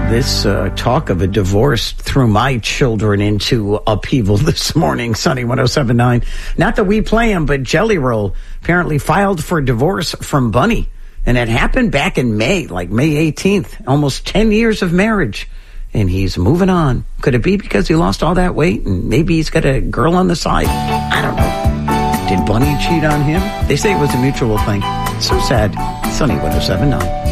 This talk of a divorce threw my children into upheaval this morning. Sunny 107.9. Not that we play him, but Jelly Roll apparently filed for divorce from Bunny. And it happened back in May, like May 18th. Almost 10 years of marriage. And he's moving on. Could it be because he lost all that weight and maybe he's got a girl on the side? I don't know. Did Bunny cheat on him? They say it was a mutual thing. So sad. Sunny 107.9.